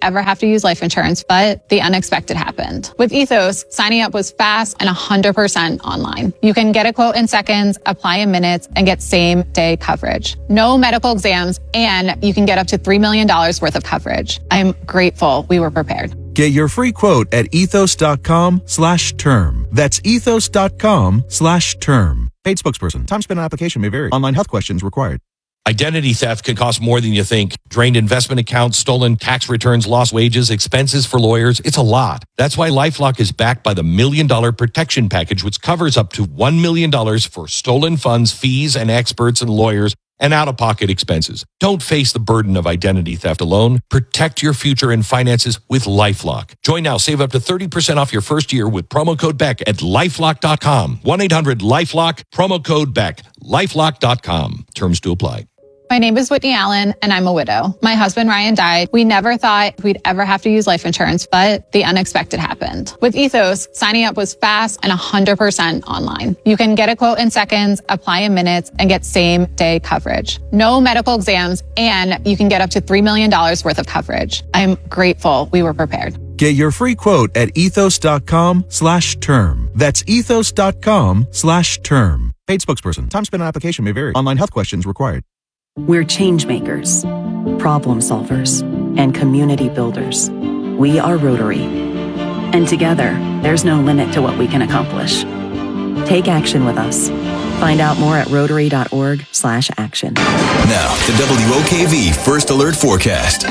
ever have to use life insurance, but the unexpected happened. With Ethos, signing up was fast and 100% online. You can get a quote in seconds, apply in minutes, and get same-day coverage. No medical exams, and you can get up to $3 million worth of coverage. I'm grateful we were prepared. Get your free quote at ethos.com/term. That's ethos.com/term. Paid spokesperson. Time spent on application may vary. Online health questions required. Identity theft can cost more than you think. Drained investment accounts, stolen tax returns, lost wages, expenses for lawyers. It's a lot. That's why LifeLock is backed by the $1 Million Protection Package, which covers up to $1 million for stolen funds, fees, and experts and lawyers, and out-of-pocket expenses. Don't face the burden of identity theft alone. Protect your future and finances with LifeLock. Join now. Save up to 30% off your first year with promo code BECK at LifeLock.com. 1-800-LifeLock, promo code BECK, LifeLock.com. Terms to apply. My name is Whitney Allen, and I'm a widow. My husband, Ryan, died. We never thought we'd ever have to use life insurance, but the unexpected happened. With Ethos, signing up was fast and 100% online. You can get a quote in seconds, apply in minutes, and get same-day coverage. No medical exams, and you can get up to $3 million worth of coverage. I'm grateful we were prepared. Get your free quote at ethos.com/term. That's ethos.com/term. Paid spokesperson. Time spent on application may vary. Online health questions required. We're change makers, problem solvers, and community builders. We are Rotary. And together, there's no limit to what we can accomplish. Take action with us. Find out more at rotary.org/action. Now, the WOKV First Alert Forecast.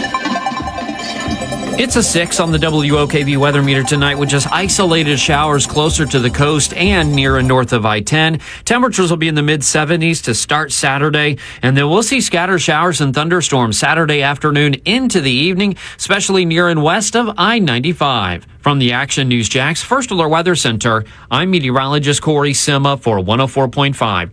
It's a 6 on the WOKV weather meter tonight with just isolated showers closer to the coast and near and north of I-10. Temperatures will be in the mid-70s to start Saturday, and then we'll see scattered showers and thunderstorms Saturday afternoon into the evening, especially near and west of I-95. From the Action News Jax First Alert Weather Center, I'm meteorologist Corey Sima for 104.5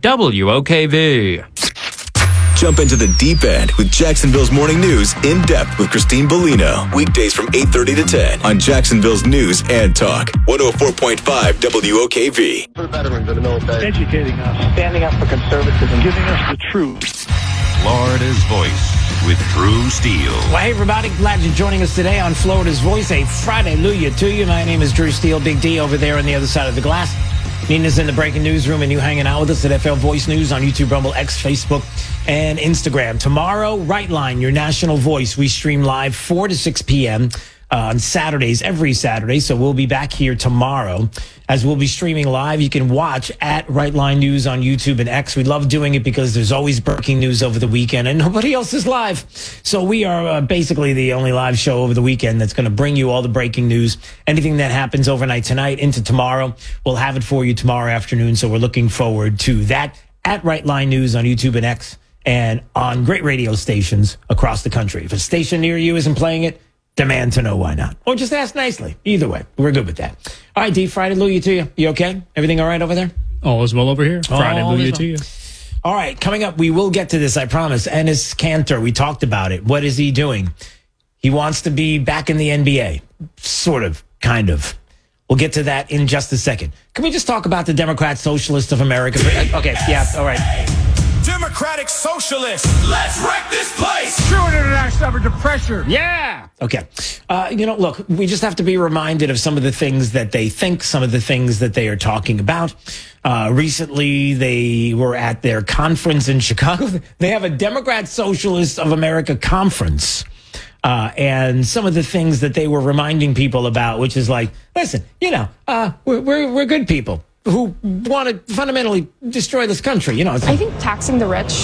WOKV. Jump into the deep end with Jacksonville's Morning News in depth with Christine Bellino. Weekdays from 8:30 to 10 on Jacksonville's News and Talk. 104.5 WOKV. For the veterans of the military. Educating us. Standing up for conservatism. Giving us the truth. Florida's Voice with Drew Steele. Well, hey, everybody. Glad you're joining us today on Florida's Voice. A Friday-lujah to you. My name is Drew Steele. Big D over there on the other side of the glass. Nina's in the breaking newsroom, and you hanging out with us at FL Voice News on YouTube, Rumble, X, Facebook, and Instagram. Tomorrow, Right Line, your national voice. We stream live 4 to 6 p.m. On Saturdays, every Saturday. So we'll be back here tomorrow as we'll be streaming live. You can watch at Right Line News on YouTube and X. We love doing it because there's always breaking news over the weekend and nobody else is live. So we are basically the only live show over the weekend that's going to bring you all the breaking news. Anything that happens overnight tonight into tomorrow, we'll have it for you tomorrow afternoon. So we're looking forward to that at Right Line News on YouTube and X and on great radio stations across the country. If a station near you isn't playing it, demand to know why not. Or just ask nicely. Either way, we're good with that. All right, D, Friday-lujah to you. You okay? Everything all right over there? All is well over here. Friday-lujah to you. All right, coming up, we will get to this, I promise. Enes Kanter, we talked about it. What is he doing? He wants to be back in the NBA. Sort of, kind of. We'll get to that in just a second. Can we just talk about the Democrat Socialist of America? Okay, yeah, all right. Democratic Socialists. Let's wreck this place. True international effort to pressure. Yeah. Okay. Look, we just have to be reminded of some of the things that they think, some of the things that they are talking about. Recently, they were at their conference in Chicago. They have a Democrat Socialist of America conference. And some of the things that they were reminding people about, which is like, listen, we're good people who want to fundamentally destroy this country. I think taxing the rich.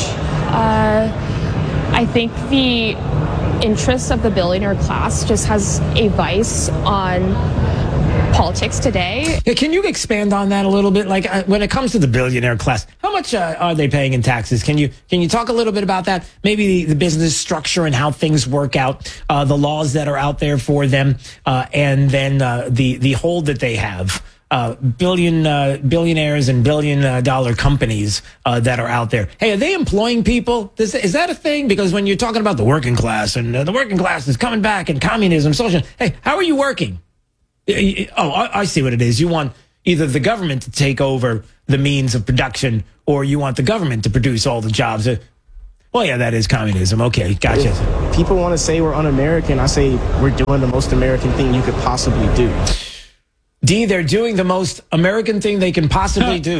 I think the interests of the billionaire class just has a vice on politics today. Can you expand on that a little bit? Like when it comes to the billionaire class, how much are they paying in taxes? Can you talk a little bit about that? Maybe the business structure and how things work out, the laws that are out there for them, and then the hold that they have. Billionaires and billion-dollar companies that are out there. Hey, are they employing people? Is that a thing? Because when you're talking about the working class and the working class is coming back and communism, social. Hey, how are you working? Oh, I see what it is. You want either the government to take over the means of production, or you want the government to produce all the jobs. Well, Well, yeah, that is communism. Okay, gotcha. If people want to say we're un-American, I say we're doing the most American thing you could possibly do. D, they're doing the most American thing they can possibly do.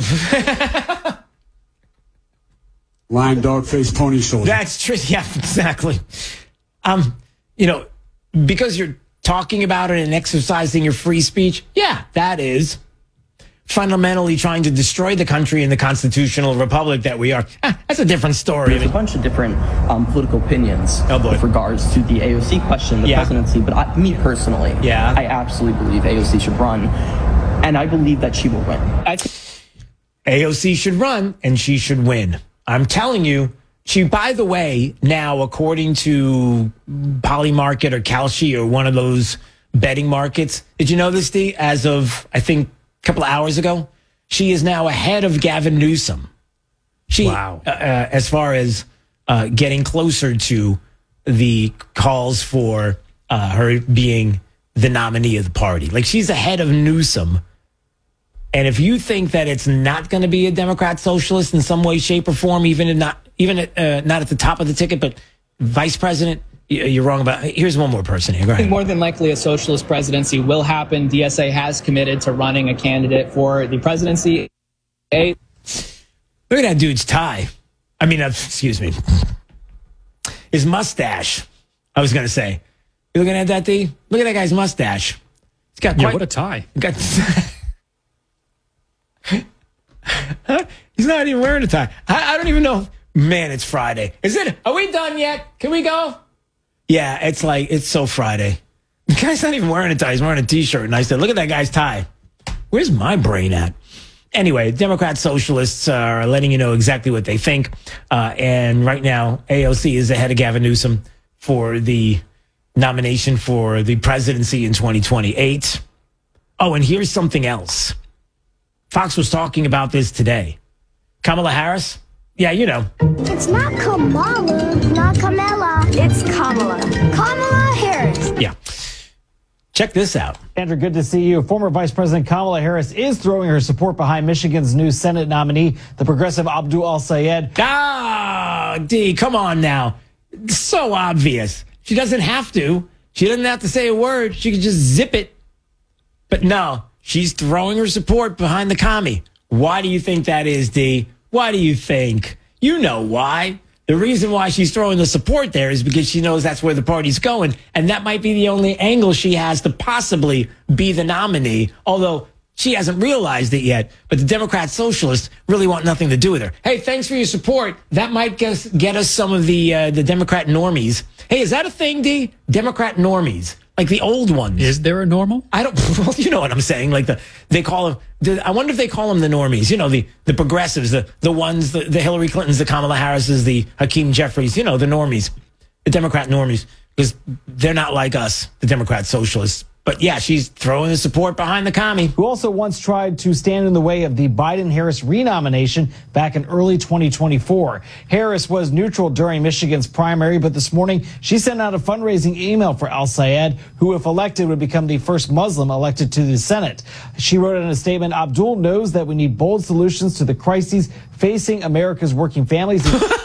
Lying dog-faced pony soldier. That's true. Yeah, exactly. Because you're talking about it and exercising your free speech, yeah, that is fundamentally trying to destroy the country and the constitutional republic that we are. That's a different story. There's a bunch of different political opinions with regards to the AOC question, the presidency. But me personally, I absolutely believe AOC should run, and I believe that she will win. AOC should run, and she should win. I'm telling you, by the way, now, according to Polymarket or Kalshi or one of those betting markets, did you know this, D? As of, I think, a couple of hours ago, she is now ahead of Gavin Newsom. Wow. As far as getting closer to the calls for her being the nominee of the party. Like, she's ahead of Newsom. And if you think that it's not going to be a Democrat socialist in some way, shape, or form, not at the top of the ticket, but vice president, you're wrong about. Here's one more person here. Go ahead. I think more than likely a socialist presidency will happen. DSA has committed to running a candidate for the presidency. Look at that dude's tie. I mean, excuse me. His mustache. I was going to say. You looking at that, D? Look at that guy's mustache. He's got what a tie. He's not even wearing a tie. I don't even know. Man, it's Friday. Are we done yet? Can we go? Yeah, it's so Friday. The guy's not even wearing a tie. He's wearing a t-shirt. And I said, look at that guy's tie. Where's my brain at? Anyway, Democrat socialists are letting you know exactly what they think. And right now, AOC is ahead of Gavin Newsom for the nomination for the presidency in 2028. Oh, and here's something else. Fox was talking about this today. Kamala Harris? Yeah, you know. It's not Kamala, not Kamala. It's Kamala. Kamala Harris. Yeah. Check this out. Andrew, good to see you. Former Vice President Kamala Harris is throwing her support behind Michigan's new Senate nominee, the progressive Abdul El-Sayed. D, come on now. It's so obvious. She doesn't have to. She doesn't have to say a word. She can just zip it. But no. She's throwing her support behind the commie. Why do you think that is, D? Why do you think? You know why. The reason why she's throwing the support there is because she knows that's where the party's going. And that might be the only angle she has to possibly be the nominee, although she hasn't realized it yet. But the Democrat socialists really want nothing to do with her. Hey, thanks for your support. That might get us some of the Democrat normies. Hey, is that a thing, D? Democrat normies. Like the old ones. Is there a normal? I don't. Well, you know what I'm saying. Like they call them. I wonder if they call them the normies. You know, the progressives, the ones, the Hillary Clintons, the Kamala Harrises, the Hakeem Jeffries. You know, the normies, the Democrat normies, because they're not like us, the Democrat socialists. But yeah, she's throwing the support behind the commie. Who also once tried to stand in the way of the Biden-Harris renomination back in early 2024. Harris was neutral during Michigan's primary, but this morning she sent out a fundraising email for El-Sayed, who, if elected, would become the first Muslim elected to the Senate. She wrote in a statement, Abdul knows that we need bold solutions to the crises facing America's working families.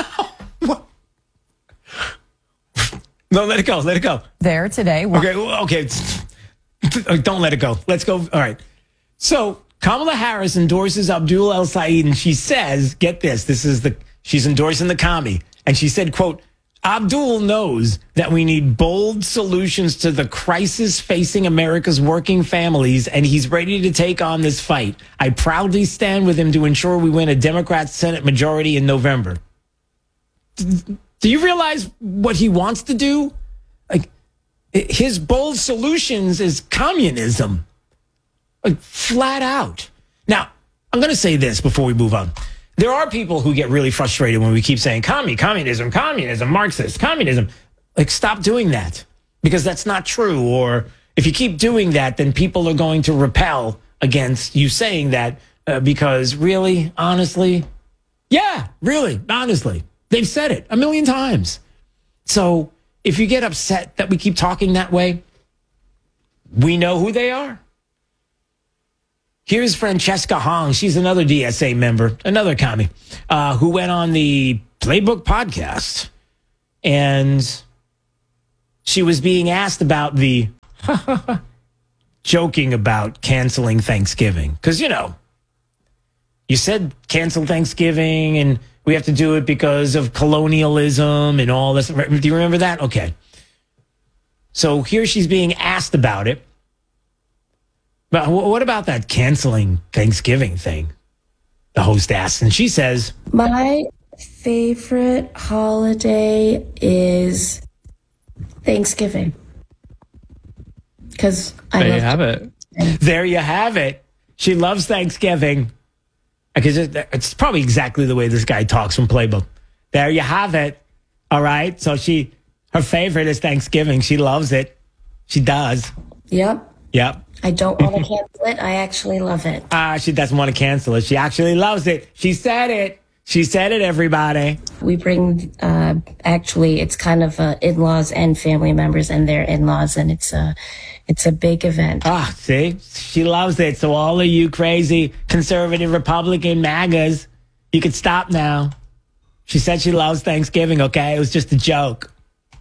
No, let it go. Let it go. There today. Okay. Don't let it go. Let's go. All right. So Kamala Harris endorses Abdul El-Sayed, and she says, get this, she's endorsing the commie. And she said, quote, Abdul knows that we need bold solutions to the crisis facing America's working families, and he's ready to take on this fight. I proudly stand with him to ensure we win a Democrat Senate majority in November. Do you realize what he wants to do? Like, his bold solutions is communism. Like, flat out. Now, I'm going to say this before we move on. There are people who get really frustrated when we keep saying communism, Marxist, communism. Like, stop doing that, because that's not true. Or if you keep doing that, then people are going to repel against you saying that because really, honestly, yeah, really, honestly, they've said it a million times. So if you get upset that we keep talking that way, we know who they are. Here's Francesca Hong. She's another DSA member, another commie, who went on the Playbook podcast. And she was being asked about the joking about canceling Thanksgiving. Because, you said cancel Thanksgiving and we have to do it because of colonialism and all this. Do you remember that? Okay. So here she's being asked about it. But what about that canceling Thanksgiving thing? The host asks, and she says, my favorite holiday is Thanksgiving. Because there you have it. There you have it. She loves Thanksgiving. Because it's probably exactly the way this guy talks from Playbook. There you have it. All right. So her favorite is Thanksgiving. She loves it. She does. Yep. Yep. I don't want to cancel it. I actually love it. She doesn't want to cancel it. She actually loves it. She said it. She said it, everybody. We bring, actually, it's kind of in-laws and family members and their in-laws, and it's a big event. See? She loves it. So all of you crazy conservative Republican MAGAs, you can stop now. She said she loves Thanksgiving, okay? It was just a joke.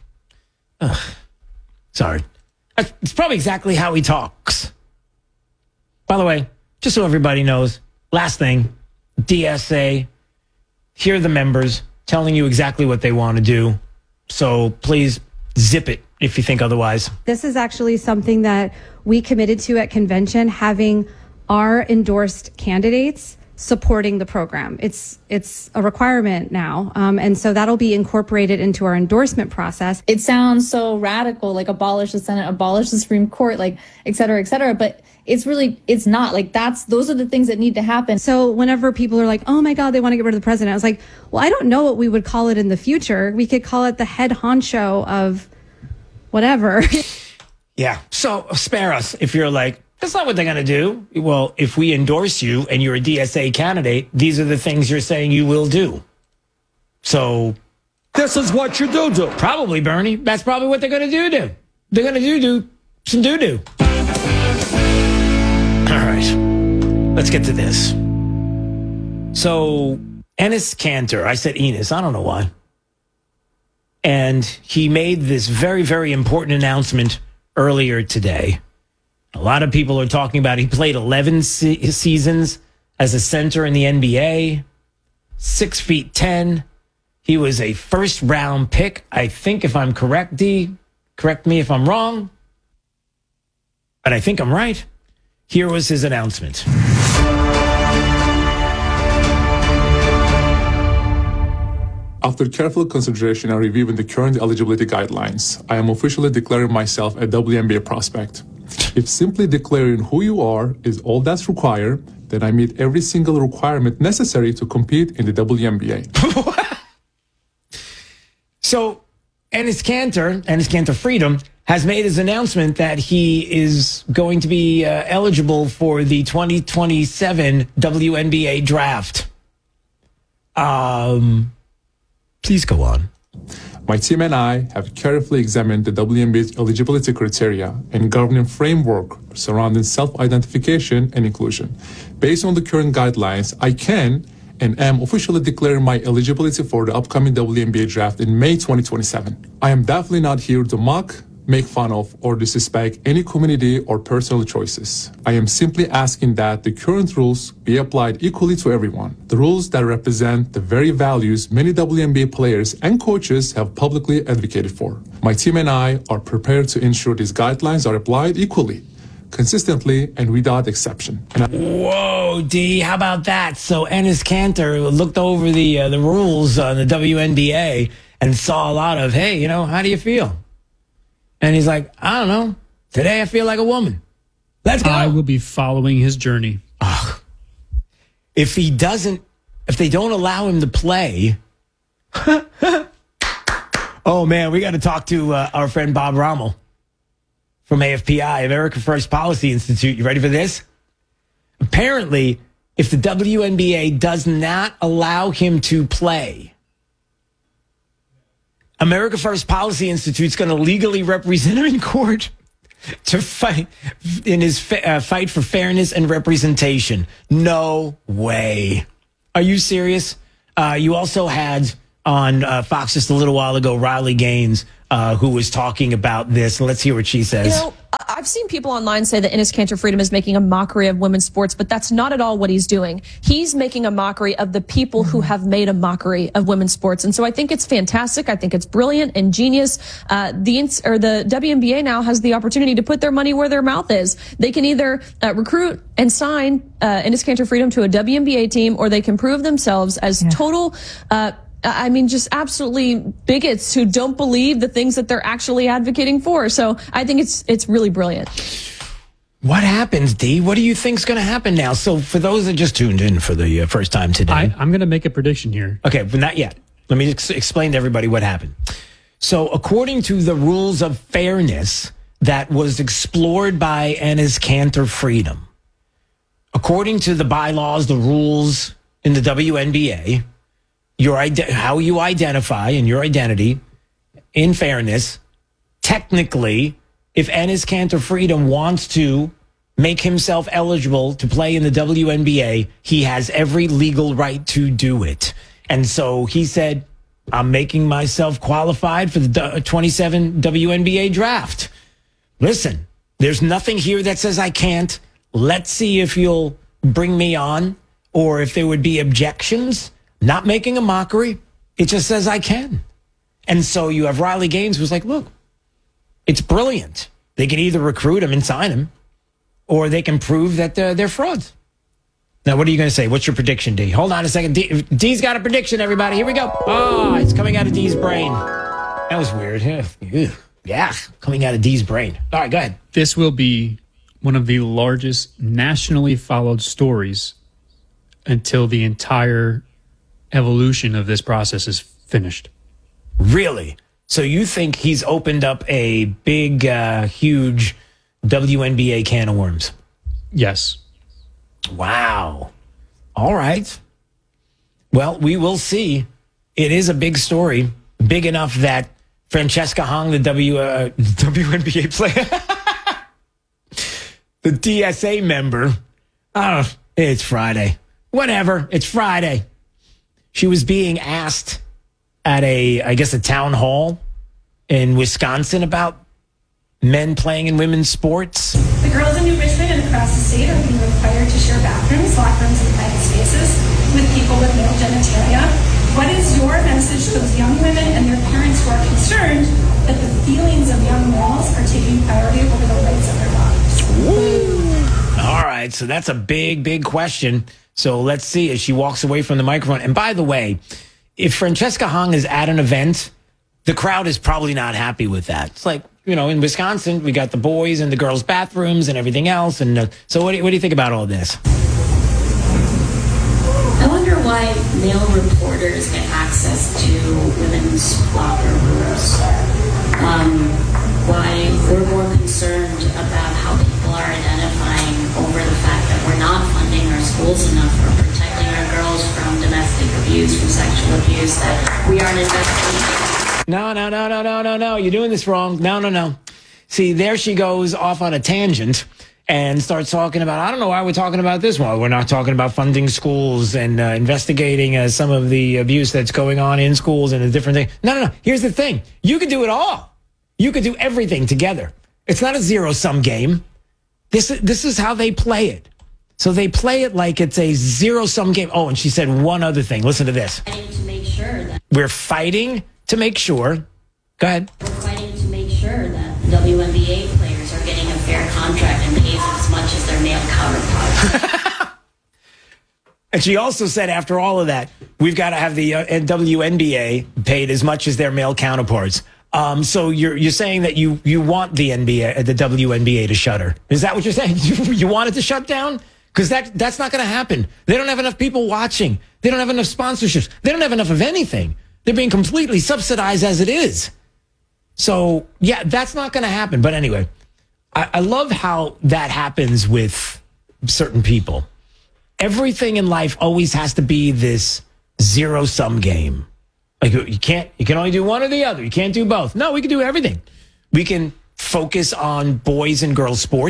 Sorry. It's probably exactly how he talks. By the way, just so everybody knows, last thing, DSA, here are the members telling you exactly what they want to do. So please zip it if you think otherwise. This is actually something that we committed to at convention, having our endorsed candidates supporting the program. It's a requirement now. And so that'll be incorporated into our endorsement process. It sounds so radical, like abolish the Senate, abolish the Supreme Court, like et cetera, but it's not like those are the things that need to happen. So whenever people are like, oh my God, they want to get rid of the president, I was like, well, I don't know what we would call it in the future. We could call it the head honcho of whatever. Yeah. So spare us if you're like, that's not what they're going to do. Well, if we endorse you and you're a DSA candidate, these are the things you're saying you will do. So this is what you do. Probably, Bernie. That's probably what they're going to do. They're going to do some doo-doo. All right. Let's get to this. So Enes Kanter, I said Enos, I don't know why. And he made this very, very important announcement earlier today. A lot of people are talking about he played 11 seasons as a center in the NBA, 6'10". He was a first-round pick, I think, if I'm correct, D. Correct me if I'm wrong. But I think I'm right. Here was his announcement. After careful consideration and reviewing the current eligibility guidelines, I am officially declaring myself a WNBA prospect. If simply declaring who you are is all that's required, then I meet every single requirement necessary to compete in the WNBA. So, Enes Kanter Freedom, has made his announcement that he is going to be eligible for the 2027 WNBA draft. Please go on. My team and I have carefully examined the WNBA's eligibility criteria and governing framework surrounding self-identification and inclusion. Based on the current guidelines, I can and am officially declaring my eligibility for the upcoming WNBA draft in May 2027. I am definitely not here to mock, make fun of, or disrespect any community or personal choices. I am simply asking that the current rules be applied equally to everyone. The rules that represent the very values many WNBA players and coaches have publicly advocated for. My team and I are prepared to ensure these guidelines are applied equally, consistently, and without exception. Whoa, D, how about that? So Enes Kanter looked over the rules on the WNBA and saw a lot of, hey, how do you feel? And he's like, I don't know. Today I feel like a woman. Let's go. I will be following his journey. If they don't allow him to play. Oh, man, we got to talk to our friend Bob Rommel from AFPI, America First Policy Institute. You ready for this? Apparently, if the WNBA does not allow him to play, America First Policy Institute is going to legally represent him in court to fight in his fight for fairness and representation. No way. Are you serious? You also had on Fox just a little while ago, Riley Gaines, who was talking about this. Let's hear what she says. You know, I've seen people online say that Enes Kanter Freedom is making a mockery of women's sports, but that's not at all what he's doing. He's making a mockery of the people who have made a mockery of women's sports. And so I think it's fantastic. I think it's brilliant and genius. The WNBA now has the opportunity to put their money where their mouth is. They can either recruit and sign Enes Kanter Freedom to a WNBA team, or they can prove themselves as total just absolutely bigots who don't believe the things that they're actually advocating for. So I think it's really brilliant. What happens, Dee? What do you think's going to happen now? So for those that just tuned in for the first time today. I'm going to make a prediction here. Okay, but not yet. Let me explain to everybody what happened. So according to the rules of fairness that was explored by Enes Kanter Freedom, according to the bylaws, the rules in the WNBA, how you identify and your identity, in fairness, technically, if Enes Kanter Freedom wants to make himself eligible to play in the WNBA, he has every legal right to do it. And so he said, I'm making myself qualified for the 27 WNBA draft. Listen, there's nothing here that says I can't. Let's see if you'll bring me on, or if there would be objections. Not making a mockery. It just says I can. And so you have Riley Gaines who's like, look, it's brilliant. They can either recruit him and sign him, or they can prove that they're frauds. Now, what are you going to say? What's your prediction, D? Hold on a second. D's got a prediction, everybody. Here we go. Oh, it's coming out of D's brain. That was weird. Yeah, coming out of D's brain. All right, go ahead. This will be one of the largest nationally followed stories until the entire evolution of this process is finished. Really? So you think he's opened up a big, huge WNBA can of worms? Yes. Wow. All right. Well, we will see. It is a big story, big enough that Francesca Hong, the WNBA player, the DSA member, it's Friday. Whatever, it's Friday. She was being asked at a town hall in Wisconsin about men playing in women's sports. The girls in New Richmond and across the state are being required to share bathrooms, locker rooms, and private spaces with people with male genitalia. What is your message to those young women and their parents who are concerned that the feelings of young males are taking priority over the rights of their daughters? Ooh. All right, so that's a big, big question. So let's see as she walks away from the microphone. And by the way, if Francesca Hong is at an event, the crowd is probably not happy with that. It's like, in Wisconsin, we got the boys and the girls' bathrooms and everything else. And so what do you think about all this? I wonder why male reporters get access to women's locker rooms. Why we're more concerned about how people are identifying over the fact that we're not funding our schools enough or protecting our girls from domestic abuse, from sexual abuse, that we aren't investing. No. You're doing this wrong. No. See, there she goes off on a tangent and starts talking about, I don't know why we're talking about this one. We're not talking about funding schools and investigating some of the abuse that's going on in schools and a different thing. No. Here's the thing. You could do it all. You could do everything together. It's not a zero-sum game. This is how they play it. So they play it like it's a zero-sum game. Oh, and she said one other thing. Listen to this. We're fighting to make sure. Go ahead. We're fighting to make sure that WNBA players are getting a fair contract and paid as much as their male counterparts. And she also said after all of that, we've got to have the WNBA paid as much as their male counterparts. So you're saying that you want the WNBA to shutter. Is that what you're saying? You want it to shut down? Because that's not going to happen. They don't have enough people watching. They don't have enough sponsorships. They don't have enough of anything. They're being completely subsidized as it is. So, yeah, that's not going to happen. But anyway, I love how that happens with certain people. Everything in life always has to be this zero-sum game. Like you can only do one or the other. You can't do both. No, we can do everything. We can focus on boys and girls sports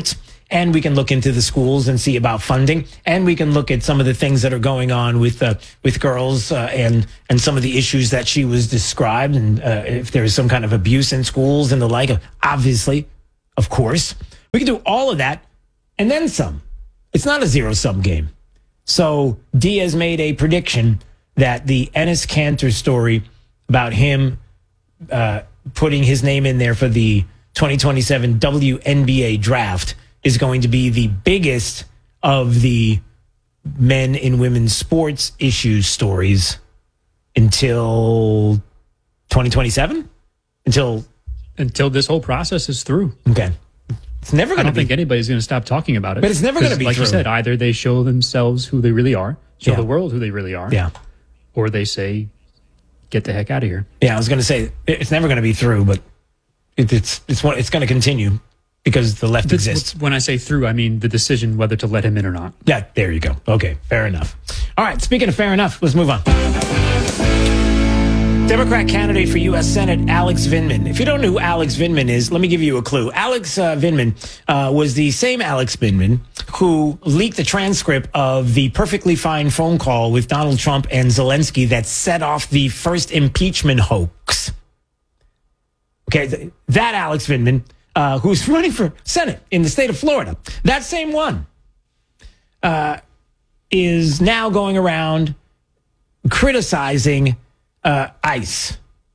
And we can look into the schools and see about funding. And we can look at some of the things that are going on with girls and some of the issues that she was described. And if there is some kind of abuse in schools and the like, obviously, of course. We can do all of that and then some. It's not a zero-sum game. So Diaz made a prediction that the Enes Kanter story about him putting his name in there for the 2027 WNBA draft is going to be the biggest of the men in women's sports issues stories until 2027? Until this whole process is through. Okay. It's never going to be. I don't think anybody's going to stop talking about it. But it's never going to be like true. You said, either they show themselves who they really are, show the world who they really are, or they say, get the heck out of here. Yeah, I was going to say, it's never going to be through, but it's going to continue because the left exists. When I say through, I mean the decision whether to let him in or not. Yeah, there you go. Okay, fair enough. All right, speaking of fair enough, let's move on. Democrat candidate for U.S. Senate, Alex Vindman. If you don't know who Alex Vindman is, let me give you a clue. Alex Vindman was the same Alex Vindman who leaked the transcript of the perfectly fine phone call with Donald Trump and Zelensky that set off the first impeachment hoax. Okay, that Alex Vindman, who's running for Senate in the state of Florida, that same one is now going around criticizing ICE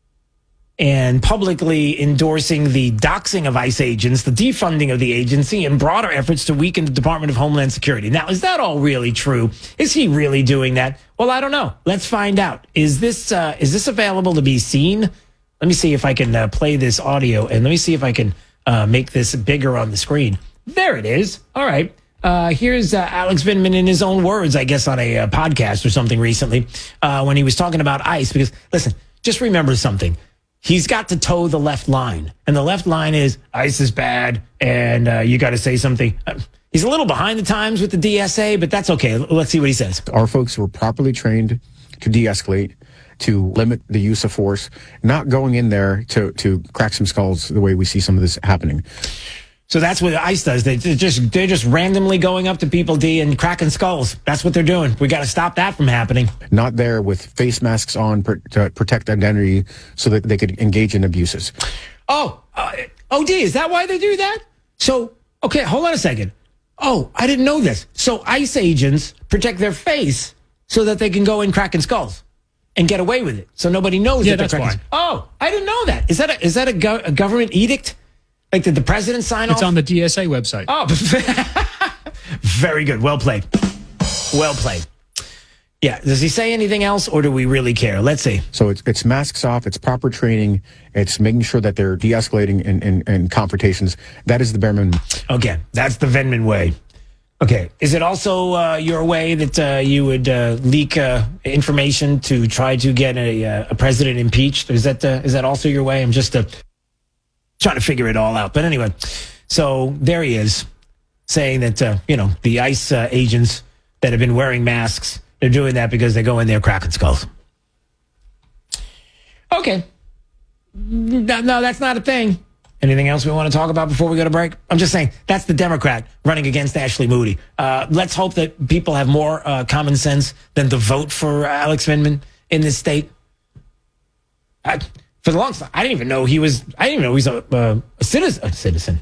and publicly endorsing the doxing of ICE agents, the defunding of the agency, and broader efforts to weaken the Department of Homeland Security. Now, is that all really true? Is he really doing that? Well, I don't know. Let's find out. Is this available to be seen? Let me see if I can play this audio, and let me see if I can make this bigger on the screen. There it is. All right. Here's Alex Vindman in his own words, I guess, on a podcast or something recently when he was talking about ICE. Because, listen, just remember something. He's got to toe the left line. And the left line is ICE is bad and you got to say something. He's a little behind the times with the DSA, but that's okay. Let's see what he says. Our folks were properly trained to de-escalate, to limit the use of force, not going in there to crack some skulls the way we see some of this happening. So that's what ICE does. They're just randomly going up to people, D, and cracking skulls. That's what they're doing. We got to stop that from happening. Not there with face masks on to protect identity so that they could engage in abuses. D, is that why they do that? So, okay, hold on a second. Oh, I didn't know this. So ICE agents protect their face so that they can go in cracking skulls and get away with it. So nobody knows that they're cracking skulls. Oh, I didn't know that. Is that a government edict? Like, did the president sign off? It's on the DSA website. Oh, very good. Well played. Well played. Yeah. Does he say anything else, or do we really care? Let's see. So it's masks off. It's proper training. It's making sure that they're de-escalating in confrontations. That is the bare minimum. Okay. That's the Vindman way. Okay. Is it also your way that you would leak information to try to get a president impeached? Is that also your way? I'm just trying to figure it all out. But anyway, so there he is saying that, the ICE agents that have been wearing masks, they're doing that because they go in there cracking skulls. Okay. No, that's not a thing. Anything else we want to talk about before we go to break? I'm just saying that's the Democrat running against Ashley Moody. Let's hope that people have more common sense than to vote for Alex Vindman in this state. For the longest time, I didn't even know he was a citizen.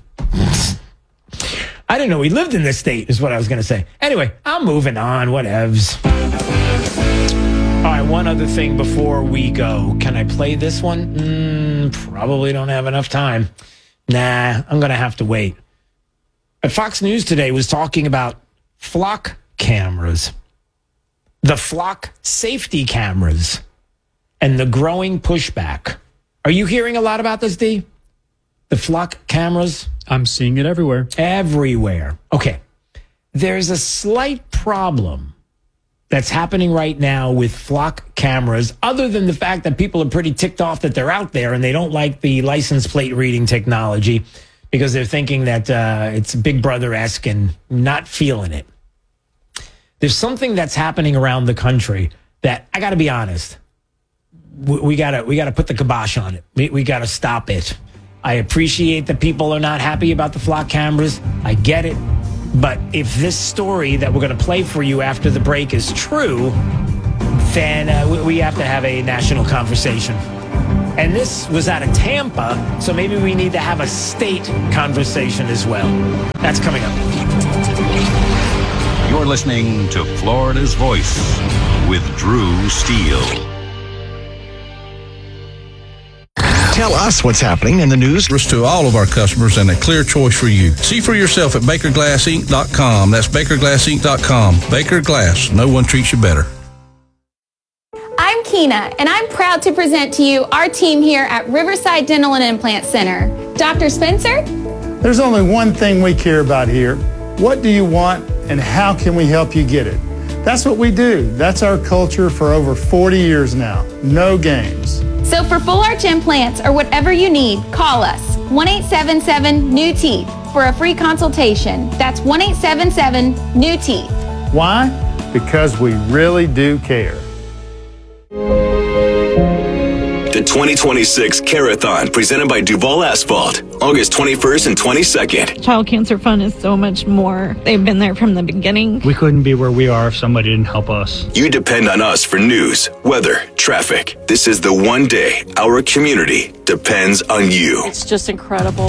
I didn't know he lived in this state, is what I was going to say. Anyway, I'm moving on. Whatevs. All right, one other thing before we go. Can I play this one? Probably don't have enough time. Nah, I'm going to have to wait. But Fox News today was talking about flock cameras. The flock safety cameras. And the growing pushback. Are you hearing a lot about this, D? The flock cameras? I'm seeing it everywhere. Everywhere. Okay. There's a slight problem that's happening right now with flock cameras, other than the fact that people are pretty ticked off that they're out there and they don't like the license plate reading technology because they're thinking that it's Big Brother-esque and not feeling it. There's something that's happening around the country that, I got to be honest, we gotta put the kibosh on it. We gotta stop it. I appreciate that people are not happy about the flock cameras. I get it. But if this story that we're going to play for you after the break is true, then we have to have a national conversation. And this was out of Tampa, so maybe we need to have a state conversation as well. That's coming up. You're listening to Florida's Voice with Drew Steele. Tell us what's happening in the news. To all of our customers and a clear choice for you. See for yourself at BakerGlassInc.com. That's BakerGlassInc.com. Baker Glass. No one treats you better. I'm Keena, and I'm proud to present to you our team here at Riverside Dental and Implant Center. Dr. Spencer? There's only one thing we care about here. What do you want, and how can we help you get it? That's what we do. That's our culture for over 40 years now. No games. So for full arch implants or whatever you need, call us 1-877-NEW-TEETH for a free consultation. That's 1-877-NEW-TEETH. Why? Because we really do care. The 2026 Carathon, presented by Duval Asphalt, August 21st and 22nd. Child Cancer Fund is so much more. They've been there from the beginning. We couldn't be where we are if somebody didn't help us. You depend on us for news, weather, traffic. This is the one day our community depends on you. It's just incredible.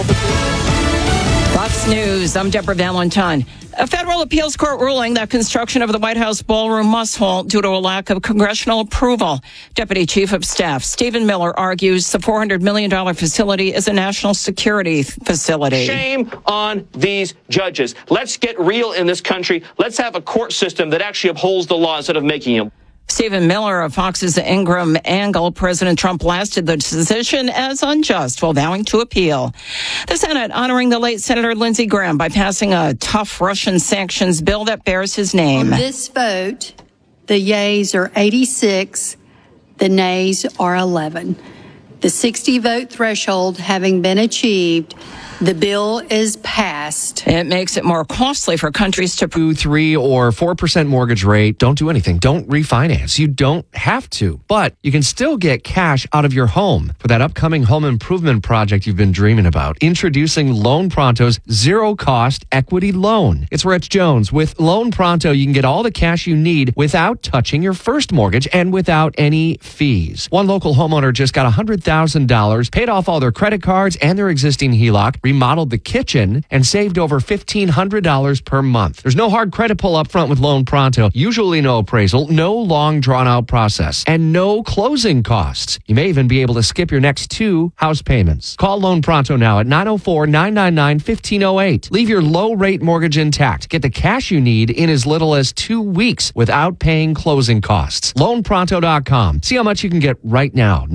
Fox News, I'm Deborah Valentine. A federal appeals court ruling that construction of the White House ballroom must halt due to a lack of congressional approval. Deputy Chief of Staff Stephen Miller argues the $400 million facility is a national security facility. Shame on these judges. Let's get real in this country. Let's have a court system that actually upholds the law instead of making them. Stephen Miller of Fox's Ingram Angle. President Trump blasted the decision as unjust while vowing to appeal. The Senate honoring the late Senator Lindsey Graham by passing a tough Russian sanctions bill that bears his name. On this vote, the yeas are 86, the nays are 11. The 60-vote threshold having been achieved, the bill is passed. It makes it more costly for countries to 2, 3, or 4% mortgage rate. Don't do anything. Don't refinance. You don't have to, but you can still get cash out of your home for that upcoming home improvement project you've been dreaming about. Introducing Loan Pronto's zero-cost equity loan. It's Rich Jones. With Loan Pronto, you can get all the cash you need without touching your first mortgage and without any fees. One local homeowner just got $100,000, paid off all their credit cards and their existing HELOC, remodeled the kitchen, and saved over $1,500 per month. There's no hard credit pull up front with Loan Pronto. Usually no appraisal, no long drawn-out process, and no closing costs. You may even be able to skip your next 2 house payments. Call Loan Pronto now at 904-999-1508. Leave your low-rate mortgage intact. Get the cash you need in as little as 2 weeks without paying closing costs. LoanPronto.com. See how much you can get right now.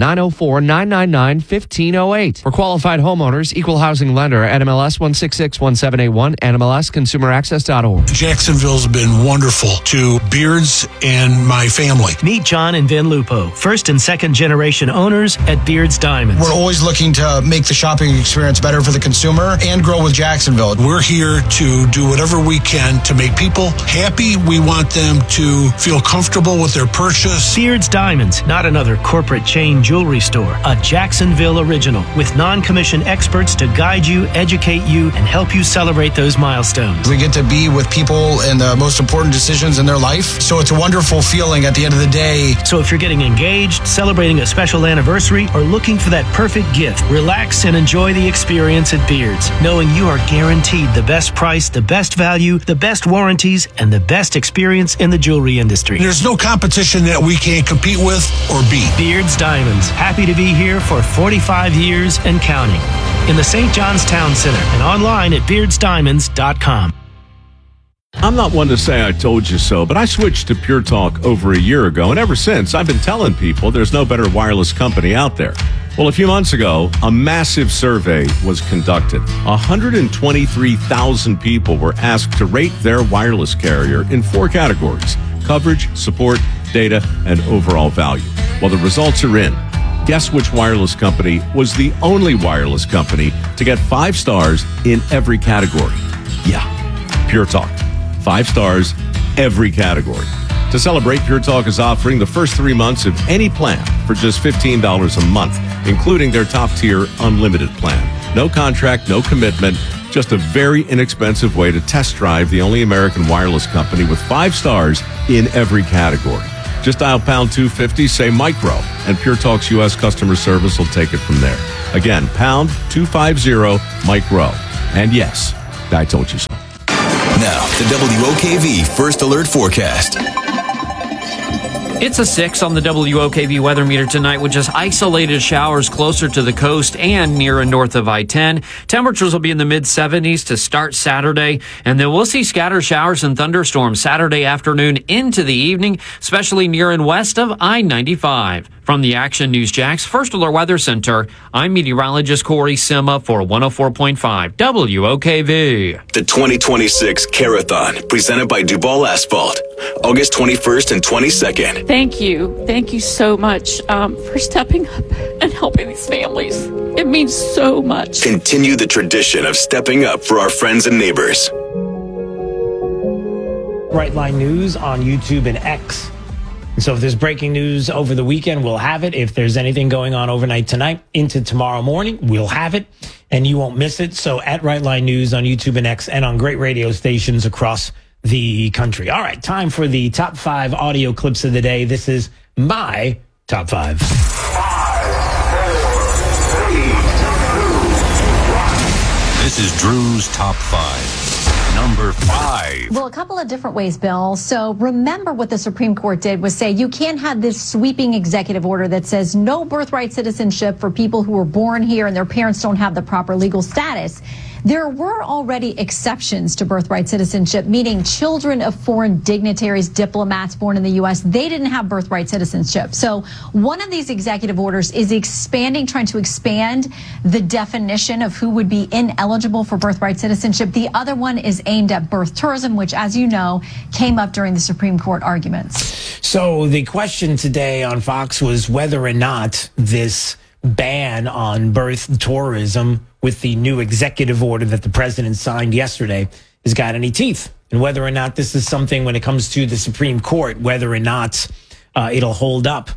904-999-1508. For qualified homeowners, equal housing lender at MLS 1661781 and MLSConsumerAccess.org. Jacksonville's been wonderful to Beards and my family. Meet John and Vin Lupo, first and second generation owners at Beards Diamonds. We're always looking to make the shopping experience better for the consumer and grow with Jacksonville. We're here to do whatever we can to make people happy. We want them to feel comfortable with their purchase. Beards Diamonds, not another corporate chain jewelry store. A Jacksonville original with non-commissioned experts to guide you, educate you, and help you celebrate those milestones. We get to be with people in the most important decisions in their life, so it's a wonderful feeling at the end of the day. So if you're getting engaged, celebrating a special anniversary, or looking for that perfect gift, relax and enjoy the experience at Beards, knowing you are guaranteed the best price, the best value, the best warranties, and the best experience in the jewelry industry. There's no competition that we can't compete with or beat. Beards Diamonds, happy to be here for 45 years and counting. In the St. John's Town Center and online at beardsdiamonds.com. I'm not one to say I told you so, but I switched to Pure Talk over a year ago, and ever since, I've been telling people there's no better wireless company out there. Well, a few months ago, a massive survey was conducted. 123,000 people were asked to rate their wireless carrier in 4 categories: coverage, support, data, and overall value. Well, the results are in. Guess which wireless company was the only wireless company to get 5 stars in every category? Yeah, Pure Talk. 5 stars, every category. To celebrate, Pure Talk is offering the first 3 months of any plan for just $15 a month, including their top-tier unlimited plan. No contract, no commitment, Just a very inexpensive way to test drive the only American wireless company with 5 stars in every category. Just dial pound 250, say micro, and Pure Talk's U.S. customer service will take it from there. Again, pound 250 micro. And yes, I told you so. Now, the WOKV First Alert Forecast. It's a 6 on the WOKV weather meter tonight with just isolated showers closer to the coast and near and north of I-10. Temperatures will be in the mid-70s to start Saturday, and then we'll see scattered showers and thunderstorms Saturday afternoon into the evening, especially near and west of I-95. From the Action News Jax First Alert Weather Center, I'm meteorologist Corey Sima for 104.5 WOKV. The 2026 Carathon, presented by Duval Asphalt, August 21st and 22nd. Thank you. Thank you so much for stepping up and helping these families. It means so much. Continue the tradition of stepping up for our friends and neighbors. Right Line News on YouTube and X. So if there's breaking news over the weekend, we'll have it. If there's anything going on overnight tonight into tomorrow morning, we'll have it, and you won't miss it. So at Right Line News on YouTube and X and on great radio stations across the country. All right, time for the top 5 audio clips of the day. This is my top 5. 5, 4, 3, 2, 1. This is Drew's top 5. Number 5. Well, a couple of different ways, Bill. So remember what the Supreme Court did was say you can't have this sweeping executive order that says no birthright citizenship for people who were born here and their parents don't have the proper legal status. There were already exceptions to birthright citizenship, meaning children of foreign dignitaries, diplomats born in the U.S., they didn't have birthright citizenship. So one of these executive orders is trying to expand the definition of who would be ineligible for birthright citizenship. The other one is aimed at birth tourism, which, as you know, came up during the Supreme Court arguments. So the question today on Fox was whether or not this ban on birth tourism with the new executive order that the president signed yesterday has got any teeth, and whether or not this is something when it comes to the Supreme Court, whether or not it'll hold up.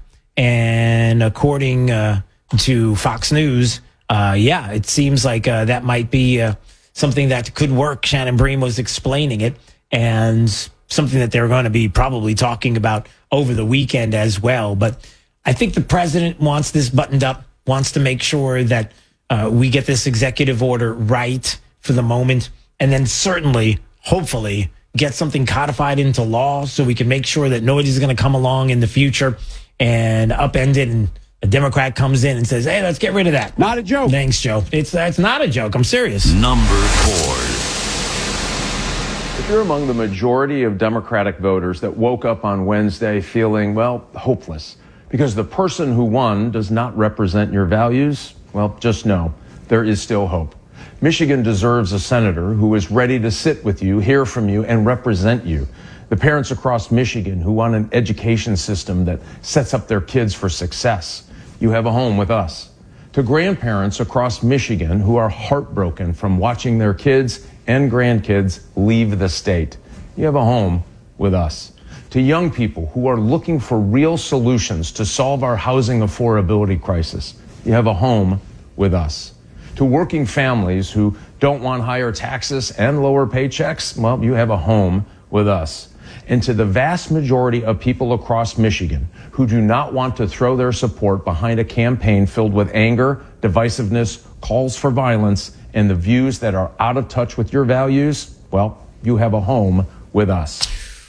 And according to Fox News, it seems like that might be something that could work. Shannon Bream was explaining it, and something that they're going to be probably talking about over the weekend as well. But I think the president wants this buttoned up, wants to make sure that we get this executive order right for the moment, and then certainly, hopefully, get something codified into law so we can make sure that nobody's going to come along in the future and upend it, and a Democrat comes in and says, hey, let's get rid of that. Not a joke. Thanks, Joe. It's not a joke. I'm serious. Number 4. If you're among the majority of Democratic voters that woke up on Wednesday feeling, well, hopeless, because the person who won does not represent your values, well, just know there is still hope. Michigan deserves a senator who is ready to sit with you, hear from you, and represent you. The parents across Michigan who want an education system that sets up their kids for success. You have a home with us. To grandparents across Michigan who are heartbroken from watching their kids and grandkids leave the state. You have a home with us. To young people who are looking for real solutions to solve our housing affordability crisis. You have a home with us. To working families who don't want higher taxes and lower paychecks, well, you have a home with us. And to the vast majority of people across Michigan who do not want to throw their support behind a campaign filled with anger, divisiveness, calls for violence, and the views that are out of touch with your values, well, you have a home with us.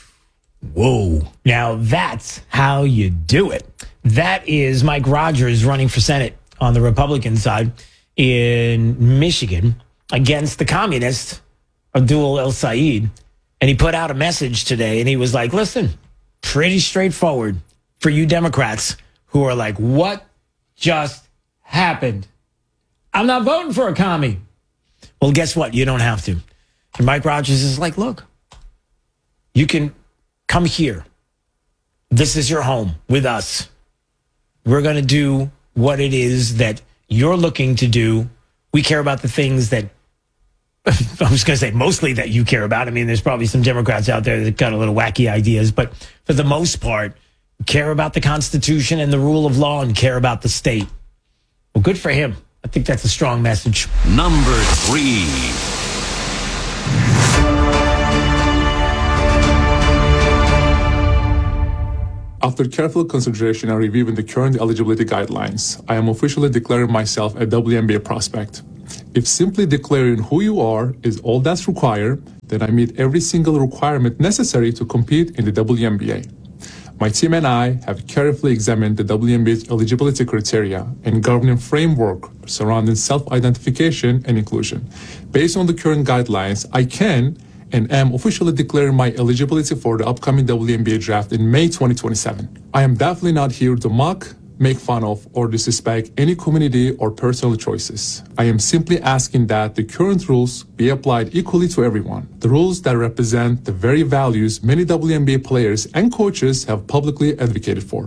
Whoa. Now that's how you do it. That is Mike Rogers running for Senate on the Republican side in Michigan against the communist Abdul El Sayed. And he put out a message today and he was like, listen, pretty straightforward for you Democrats who are like, what just happened? I'm not voting for a commie. Well, guess what? You don't have to. And Mike Rogers is like, look, you can come here. This is your home with us. We're going to do what it is that you're looking to do. We care about the things that, I was going to say mostly that you care about. I mean, there's probably some Democrats out there that got a little wacky ideas, but for the most part, care about the Constitution and the rule of law and care about the state. Well, good for him. I think that's a strong message. Number 3. After careful consideration and reviewing the current eligibility guidelines, I am officially declaring myself a WNBA prospect. If simply declaring who you are is all that's required, then I meet every single requirement necessary to compete in the WNBA. My team and I have carefully examined the WNBA's eligibility criteria and governing framework surrounding self-identification and inclusion. Based on the current guidelines, I can and am officially declaring my eligibility for the upcoming WNBA draft in May 2027. I am definitely not here to mock, make fun of, or disrespect any community or personal choices. I am simply asking that the current rules be applied equally to everyone. The rules that represent the very values many WNBA players and coaches have publicly advocated for.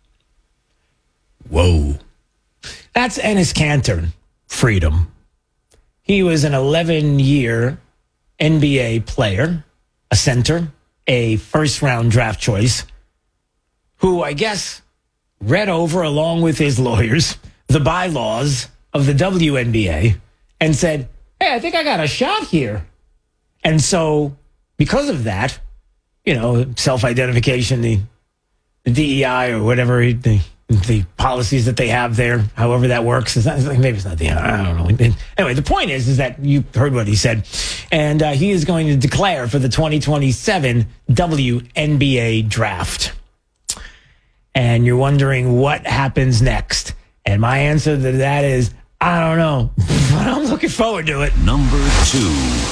Whoa. That's Enes Kanter, freedom. He was an 11-year NBA player, a center, a first-round draft choice, who I guess read over, along with his lawyers, the bylaws of the WNBA and said, hey, I think I got a shot here. And so because of that, self-identification, the DEI or whatever, the policies that they have there, however that works, maybe it's not the, I don't know. Anyway, the point is that you heard what he said. And he is going to declare for the 2027 WNBA draft. And you're wondering what happens next. And my answer to that is, I don't know. But I'm looking forward to it. Number 2.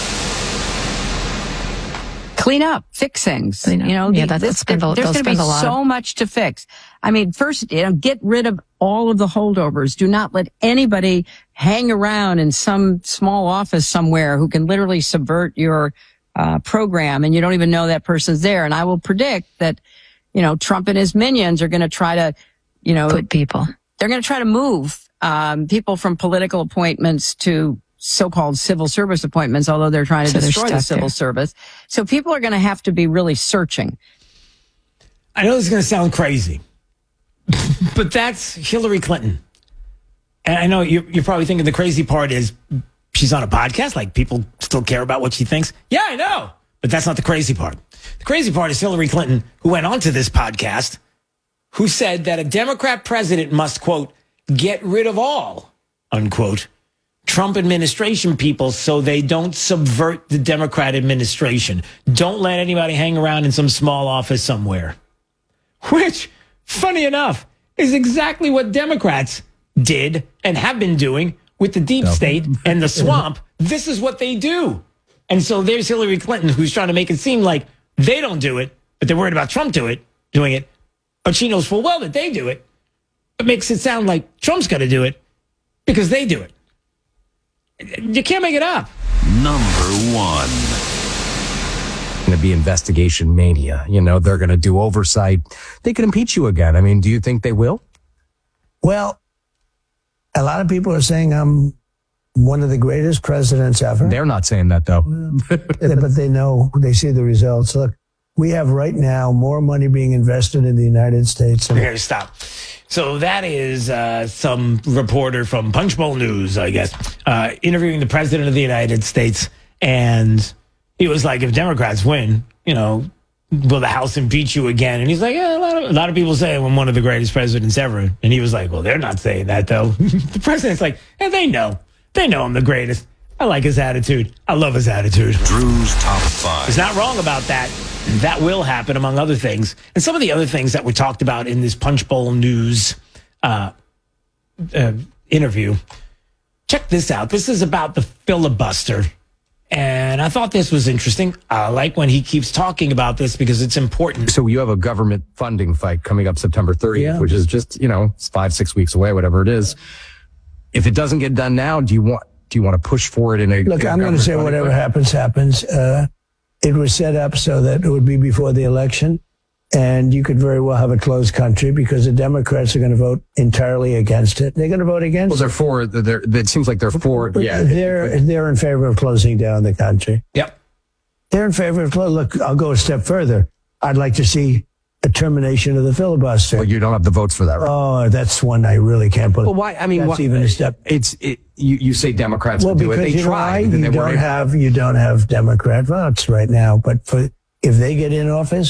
Clean up, fix things. There's going to be so much to fix. I mean, first, get rid of all of the holdovers. Do not let anybody hang around in some small office somewhere who can literally subvert your program, and you don't even know that person's there. And I will predict that Trump and his minions are going to try to, put people. They're going to try to move people from political appointments to so-called civil service appointments, although they're trying to destroy the civil service. So people are going to have to be really searching. I know this is going to sound crazy, but that's Hillary Clinton. And I know you're probably thinking the crazy part is she's on a podcast, like people still care about what she thinks. Yeah, I know. But that's not the crazy part. The crazy part is Hillary Clinton, who went onto this podcast, who said that a Democrat president must, quote, get rid of all, unquote, Trump administration people so they don't subvert the Democrat administration. Don't let anybody hang around in some small office somewhere. Which, funny enough, is exactly what Democrats did and have been doing with the deep state and the swamp. This is what they do. And so there's Hillary Clinton, who's trying to make it seem like they don't do it, but they're worried about Trump doing it. But she knows full well that they do it. It makes it sound like Trump's going to do it because they do it. You can't make it up. Number 1. Going to be investigation mania. They're going to do oversight. They could impeach you again. I mean, do you think they will? Well, a lot of people are saying I'm one of the greatest presidents ever. They're not saying that, though. But they know, they see the results. Look, we have right now more money being invested in the United States. Okay, stop. So that is some reporter from Punchbowl News, I guess, interviewing the president of the United States. And he was like, if Democrats win, will the House impeach you again? And he's like, yeah, a lot of people say I'm one of the greatest presidents ever. And he was like, well, they're not saying that, though. The president's like, yeah, they know. They know I'm the greatest. I like his attitude. I love his attitude. Drew's Top 5. He's not wrong about that. That will happen, among other things. And some of the other things that were talked about in this Punchbowl News interview. Check this out. This is about the filibuster. And I thought this was interesting. I like when he keeps talking about this because it's important. So you have a government funding fight coming up September 30th, which is just, it's 5-6 weeks away, whatever it is. If it doesn't get done now, do you want to push for it in a... Look, I'm going to say whatever happens. It was set up so that it would be before the election, and you could very well have a closed country because the Democrats are going to vote entirely against it. They're going to vote against it. Well, it seems like they're for... Yeah. They're in favor of closing down the country. Yep. They're in favor of... Look, I'll go a step further. I'd like to see a termination of the filibuster. Well, you don't have the votes for that, right? Oh, that's one I really can't put. Well, why? I mean, that's even a step. You say Democrats would do it. They tried. You don't have Democrat votes right now. But if they get in office,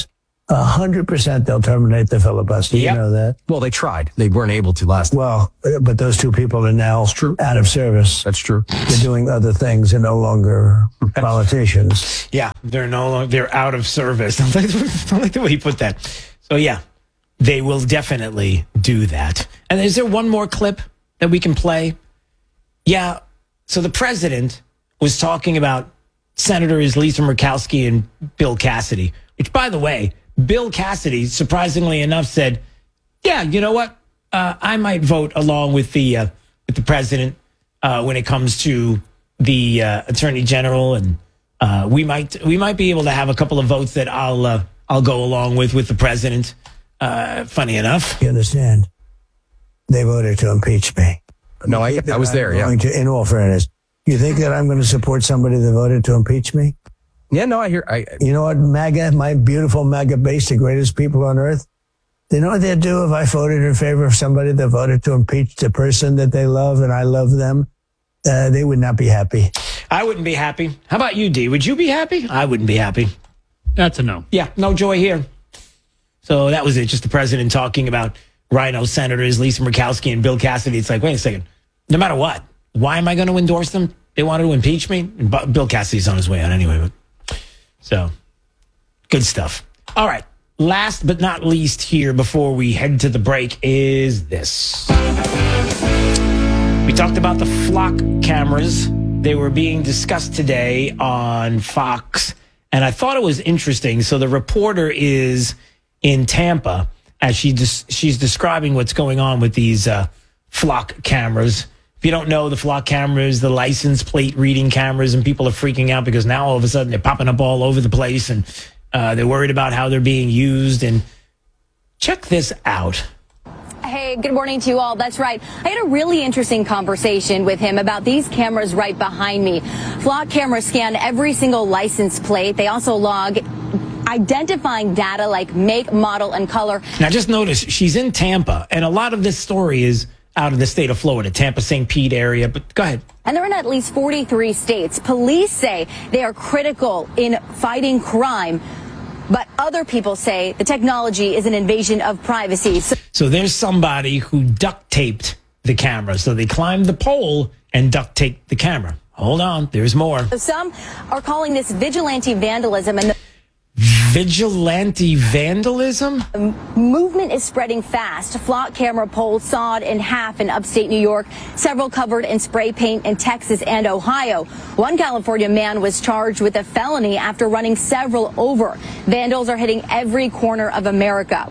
100% they'll terminate the filibuster. You know that? Well, they tried. They weren't able to last. Well, but those two people are now out of service. That's true. They're doing other things. They're no longer politicians. Yeah, they're out of service. I like the way he put that. So yeah, they will definitely do that. And is there one more clip that we can play? Yeah. So the president was talking about Senators Lisa Murkowski and Bill Cassidy, which, by the way, Bill Cassidy, surprisingly enough, said, yeah, you know what? I might vote along with the president when it comes to the attorney general, and we might be able to have a couple of votes that I'll go along with the president. Funny enough, you understand? They voted to impeach me. No, I was there. Yeah. In all fairness, you think that I'm going to support somebody that voted to impeach me? Yeah, no, I hear. You know what, MAGA, my beautiful MAGA base, the greatest people on earth, you know what they'd do if I voted in favor of somebody that voted to impeach the person that they love and I love them? They would not be happy. I wouldn't be happy. How about you, D? Would you be happy? I wouldn't be happy. That's a no. Yeah, no joy here. So that was it. Just the president talking about Rhino Senators Lisa Murkowski and Bill Cassidy. It's like, wait a second. No matter what, why am I going to endorse them? They wanted to impeach me. And Bill Cassidy's on his way out anyway. So, good stuff. All right. Last but not least here before we head to the break is this. We talked about the flock cameras. They were being discussed today on Fox, and I thought it was interesting. So the reporter is in Tampa as she's describing what's going on with these flock cameras. If you don't know, the flock cameras, the license plate reading cameras, and people are freaking out because now all of a sudden they're popping up all over the place, and they're worried about how they're being used. And check this out. Hey, good morning to you all. That's right. I had a really interesting conversation with him about these cameras right behind me. Flock cameras scan every single license plate. They also log identifying data like make, model, and color. Now, just notice she's in Tampa, and a lot of this story is out of the state of Florida, Tampa, St. Pete area. But go ahead. And they're in at least 43 states. Police say they are critical in fighting crime. But other people say the technology is an invasion of privacy. So there's somebody who duct taped the camera. So they climbed the pole and duct taped the camera. Hold on, there's more. Some are calling this vigilante vandalism. And vigilante vandalism? The movement is spreading fast. Flock camera poles sawed in half in upstate New York, several covered in spray paint in Texas and Ohio. One California man was charged with a felony after running several over. Vandals are hitting every corner of America.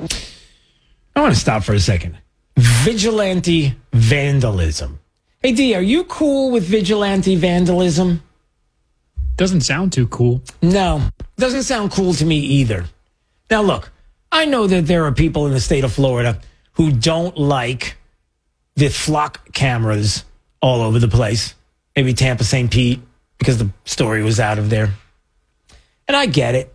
I want to stop for a second. Vigilante vandalism. Hey, D, are you cool with vigilante vandalism? Doesn't sound too cool. No, doesn't sound cool to me either. Now, look, I know that there are people in the state of Florida who don't like the flock cameras all over the place. Maybe Tampa, St. Pete, because the story was out of there. And I get it.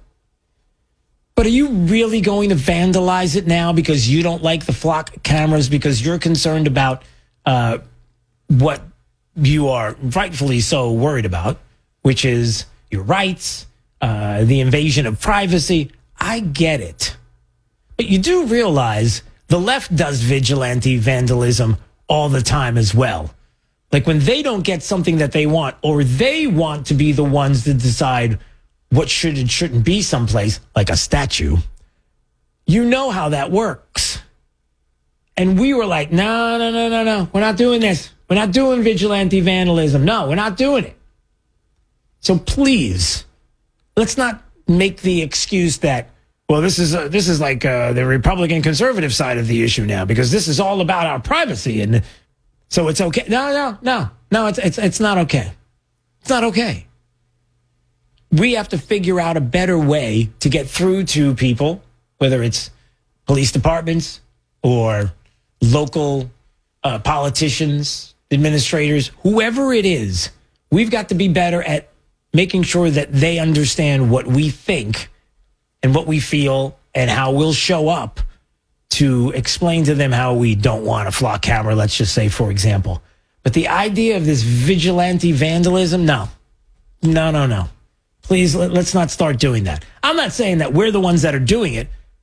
But are you really going to vandalize it now because you don't like the flock cameras, because you're concerned about what you are rightfully so worried about, which is your rights, the invasion of privacy? I get it. But you do realize the left does vigilante vandalism all the time as well. Like when they don't get something that they want, or they want to be the ones to decide what should and shouldn't be someplace, like a statue. You know how that works. And we were like, no. We're not doing this. We're not doing vigilante vandalism. No, we're not doing it. So please, let's not make the excuse that, well, this is like the Republican conservative side of the issue now, because this is all about our privacy, and so it's okay. No. It's not okay. It's not okay. We have to figure out a better way to get through to people, whether it's police departments or local politicians, administrators, whoever it is. We've got to be better at making sure that they understand what we think and what we feel and how we'll show up to explain to them how we don't want a flock camera, let's just say, for example. But the idea of this vigilante vandalism, no. Please, let's not start doing that. I'm not saying that we're the ones that are doing it,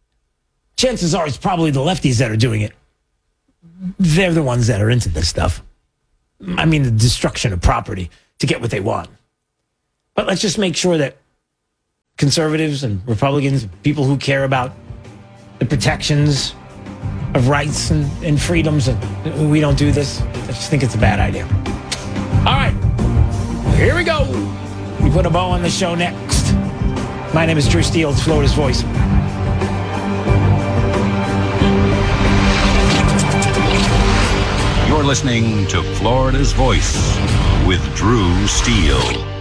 chances are it's probably the lefties that are doing it. They're the ones that are into this stuff. I mean, the destruction of property to get what they want. But let's just make sure that conservatives and Republicans, people who care about the protections of rights and freedoms, and we don't do this. I just think it's a bad idea. All right, here we go. We put a bow on the show next. My name is Drew Steele. It's Florida's Voice. You're listening to Florida's Voice with Drew Steele.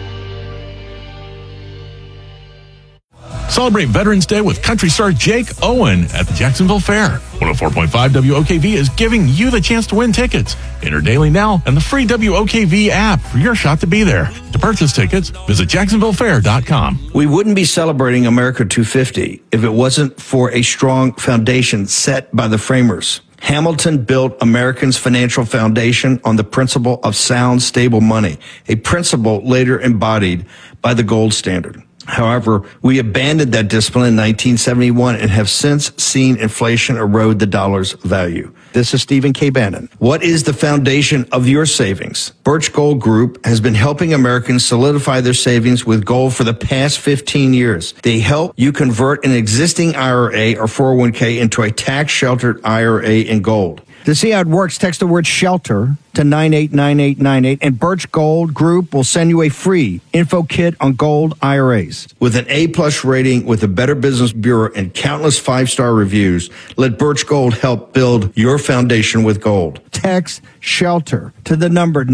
Celebrate Veterans Day with country star Jake Owen at the Jacksonville Fair. 104.5 WOKV is giving you the chance to win tickets. Enter daily now and the free WOKV app for your shot to be there. To purchase tickets, visit jacksonvillefair.com. We wouldn't be celebrating America 250 if it wasn't for a strong foundation set by the framers. Hamilton built Americans' financial foundation on the principle of sound, stable money, a principle later embodied by the gold standard. However, we abandoned that discipline in 1971 and have since seen inflation erode the dollar's value. This is Stephen K. Bannon. What is the foundation of your savings? Birch Gold Group has been helping Americans solidify their savings with gold for the past 15 years. They help you convert an existing IRA or 401k into a tax-sheltered IRA in gold. To see how it works, text the word SHELTER to 989898, and Birch Gold Group will send you a free info kit on gold IRAs. With an A-plus rating with the Better Business Bureau and countless 5-star reviews, let Birch Gold help build your foundation with gold. Text SHELTER to the number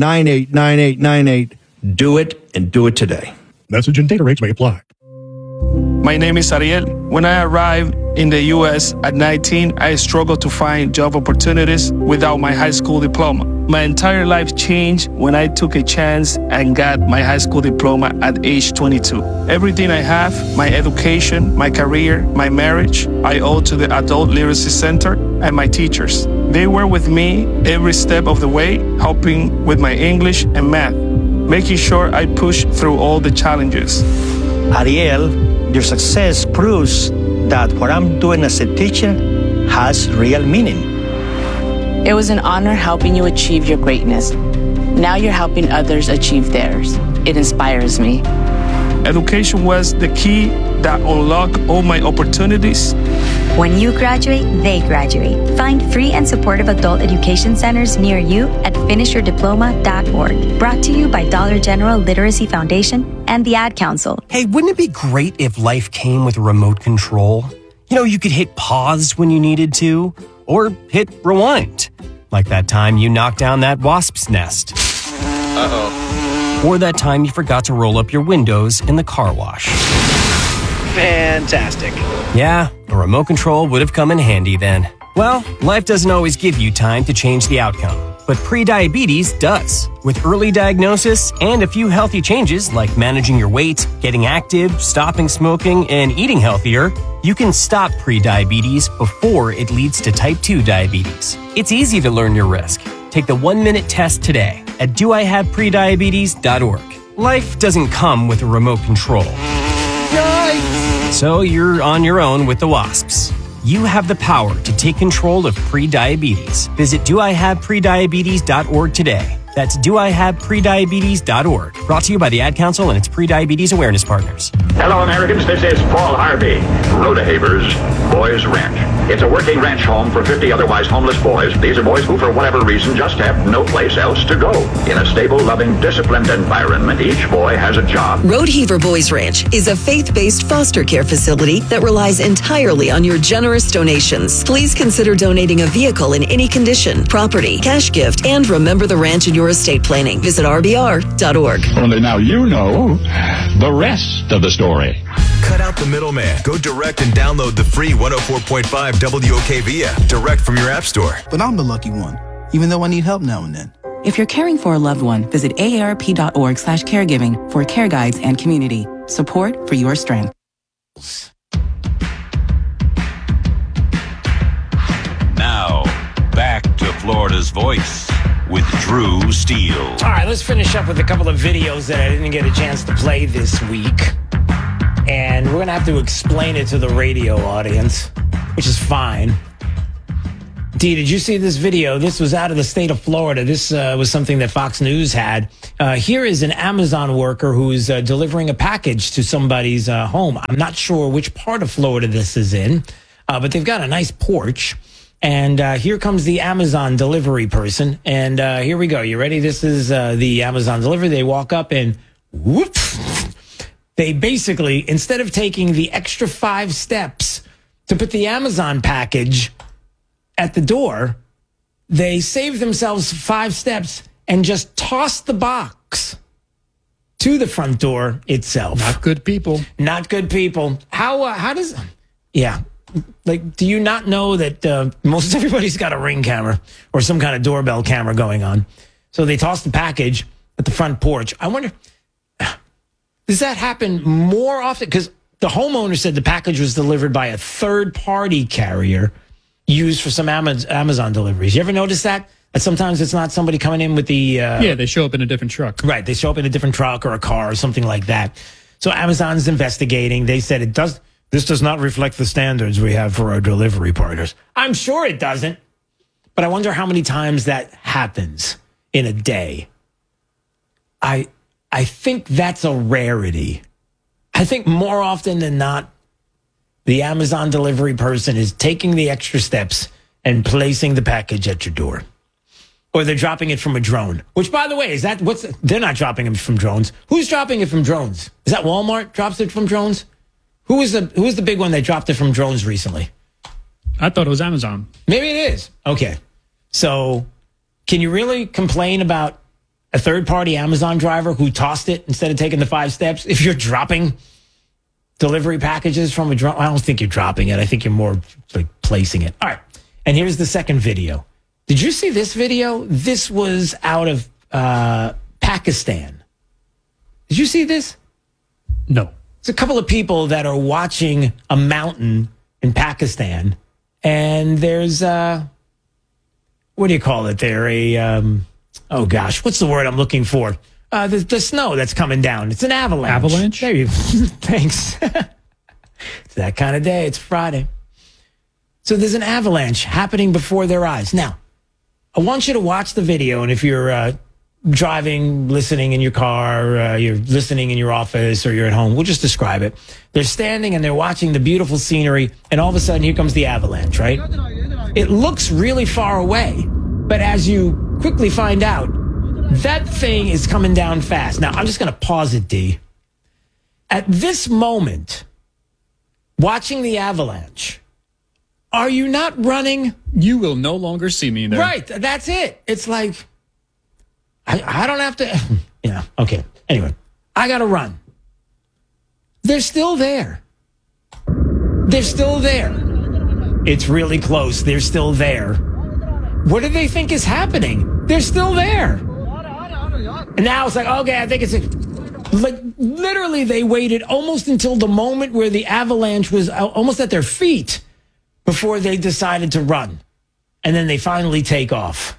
989898. Do it, and do it today. Message and data rates may apply. My name is Ariel. When I arrived in the U.S. at 19, I struggled to find job opportunities without my high school diploma. My entire life changed when I took a chance and got my high school diploma at age 22. Everything I have, my education, my career, my marriage, I owe to the Adult Literacy Center and my teachers. They were with me every step of the way, helping with my English and math, making sure I pushed through all the challenges. Ariel, your success proves that what I'm doing as a teacher has real meaning. It was an honor helping you achieve your greatness. Now you're helping others achieve theirs. It inspires me. Education was the key that unlocked all my opportunities. When you graduate, they graduate. Find free and supportive adult education centers near you at finishyourdiploma.org. Brought to you by Dollar General Literacy Foundation and the Ad Council. Hey, wouldn't it be great if life came with a remote control? You know, you could hit pause when you needed to, or hit rewind. Like that time you knocked down that wasp's nest. Uh-oh. Or that time you forgot to roll up your windows in the car wash. Fantastic. Yeah, a remote control would have come in handy then. Well, life doesn't always give you time to change the outcome, but prediabetes does. With early diagnosis and a few healthy changes like managing your weight, getting active, stopping smoking, and eating healthier, you can stop prediabetes before it leads to type 2 diabetes. It's easy to learn your risk. Take the 1-minute test today at doihaveprediabetes.org. Life doesn't come with a remote control. Yikes! So you're on your own with the wasps. You have the power to take control of prediabetes. Visit doihaveprediabetes.org today. That's doihaveprediabetes.org. Brought to you by the Ad Council and its Prediabetes Awareness Partners. Hello, Americans. This is Paul Harvey, Rodehaver's Boys Ranch. It's a working ranch home for 50 otherwise homeless boys. These are boys who, for whatever reason, just have no place else to go. In a stable, loving, disciplined environment, each boy has a job. Rodehaver Boys Ranch is a faith-based foster care facility that relies entirely on your generous donations. Please consider donating a vehicle in any condition, property, cash gift, and remember the ranch in your estate planning. Visit rbr.org. Only now you know the rest of the story. Cut out the middleman. Go direct and download the free 104.5 WOKV app direct from your app store. But I'm the lucky one, even though I need help now and then. If you're caring for a loved one, visit aarp.org/caregiving for care guides and community support for your strength. Now, back to Florida's Voice with Drew Steele. All right, let's finish up with a couple of videos that I didn't get a chance to play this week. And we're going to have to explain it to the radio audience. which is fine. Dee, did you see this video? This was out of the state of Florida. This was something that Fox News had. Here is an Amazon worker who's delivering a package to somebody's home. I'm not sure which part of Florida this is in, but they've got a nice porch. And here comes the Amazon delivery person. And here we go. You ready? This is the Amazon delivery. They walk up and whoop. They basically, instead of taking the extra 5 steps to put the Amazon package at the door, they save themselves 5 steps and just toss the box to the front door itself. Not good people. Not good people. How does... Yeah. Like, do you not know that most everybody's got a Ring camera or some kind of doorbell camera going on? So they toss the package at the front porch. I wonder, does that happen more often? Because the homeowner said the package was delivered by a third-party carrier used for some Amazon deliveries. You ever notice that? That sometimes it's not somebody coming in with the... yeah, they show up in a different truck. Right, they show up in a different truck or a car or something like that. So Amazon's investigating. They said this does not reflect the standards we have for our delivery partners. I'm sure it doesn't. But I wonder how many times that happens in a day. I think that's a rarity. I think more often than not, the Amazon delivery person is taking the extra steps and placing the package at your door. Or they're dropping it from a drone. Which, by the way, they're not dropping it from drones. Who's dropping it from drones? Is that Walmart drops it from drones? Who was the big one that dropped it from drones recently? I thought it was Amazon. Maybe it is. Okay. So can you really complain about a third-party Amazon driver who tossed it instead of taking the 5 steps if you're dropping delivery packages from a drone? I don't think you're dropping it. I think you're more like placing it. All right. And here's the second video. Did you see this video? This was out of Pakistan. Did you see this? No. It's a couple of people that are watching a mountain in Pakistan, and there's what do you call it there? Oh gosh, what's the word I'm looking for? The snow that's coming down. It's an avalanche. Avalanche? There you Thanks. It's that kind of day. It's Friday. So there's an avalanche happening before their eyes. Now, I want you to watch the video, and if you're driving, listening in your car, you're listening in your office, or you're at home, we'll just describe it. They're standing and they're watching the beautiful scenery, and all of a sudden here comes the avalanche, right? It looks really far away, but as you quickly find out, that thing is coming down fast. Now, I'm just going to pause it, D. At this moment, watching the avalanche, are you not running? You will no longer see me there. Right, that's it. It's like... I don't have to, yeah, okay. Anyway, I got to run. They're still there. They're still there. It's really close. They're still there. What do they think is happening? They're still there. And now it's like, okay, I think it's like literally they waited almost until the moment where the avalanche was almost at their feet before they decided to run. And then they finally take off.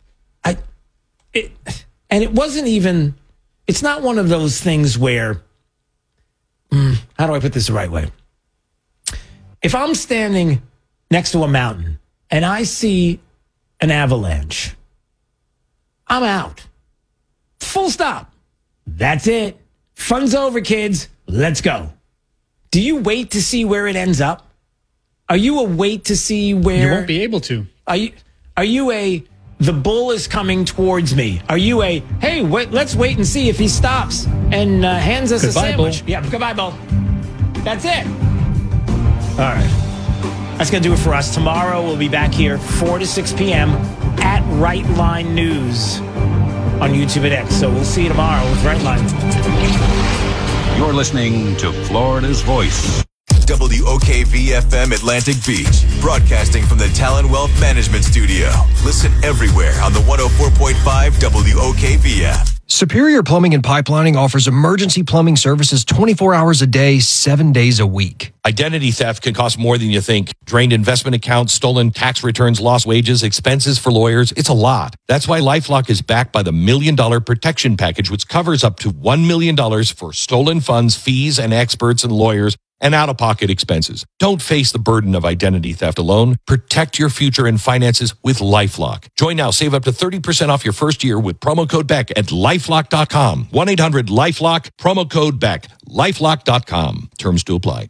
And it wasn't even, it's not one of those things where, how do I put this the right way? If I'm standing next to a mountain and I see an avalanche, I'm out. Full stop. That's it. Fun's over, kids. Let's go. Do you wait to see where it ends up? Are you a wait to see where? You won't be able to. Are you a, the bull is coming towards me? Are you a, hey, wait, let's wait and see if he stops and hands us goodbye, a sandwich? bull. Yeah, goodbye, bull. That's it. All right. That's going to do it for us. Tomorrow we'll be back here 4 to 6 p.m. at Right Line News on YouTube and X. So we'll see you tomorrow with Right Line. You're listening to Florida's Voice. WOKV-FM Atlantic Beach, broadcasting from the Talon Wealth Management Studio. Listen everywhere on the 104.5 WOKV app. Superior Plumbing and Pipelining offers emergency plumbing services 24 hours a day, 7 days a week. Identity theft can cost more than you think. Drained investment accounts, stolen tax returns, lost wages, expenses for lawyers. It's a lot. That's why LifeLock is backed by the $1 Million Protection Package, which covers up to $1 million for stolen funds, fees, and experts and lawyers and out-of-pocket expenses. Don't face the burden of identity theft alone. Protect your future and finances with LifeLock. Join now. Save up to 30% off your first year with promo code BECK at LifeLock.com. 1-800-LifeLock, promo code BECK. LifeLock.com. Terms to apply.